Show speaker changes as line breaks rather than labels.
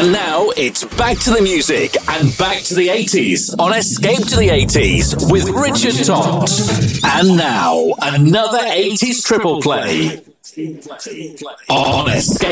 And now it's back to the music and back to the 80s on Escape to the 80s with Richard Todd. And now another 80s triple play on Escape